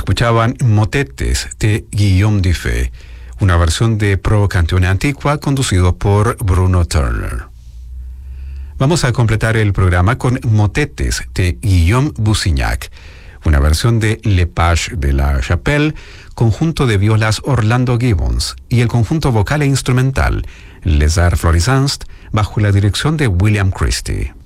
escuchaban Motetes de Guillaume Dufay, una versión de Pro Canzone Antigua conducido por Bruno Turner. Vamos a completar el programa con Motetes de Guillaume Bussignac, una versión de Le Page de la Chapelle, conjunto de violas Orlando Gibbons y el conjunto vocal e instrumental Les Arts Florissants bajo la dirección de William Christie.